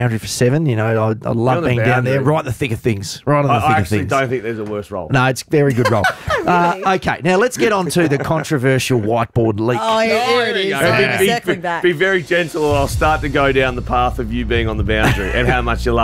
boundary for 7. You know, I love on the being down there, boundary. right in the thick of things. Right in the I thick of actually things. don't think there's a worse role. No, it's a very good role. Okay, now let's get on to the controversial whiteboard leak. Oh, here it is. Yeah. Circling back. Be very gentle, or I'll start to go down the path of you being on the boundary and how much you love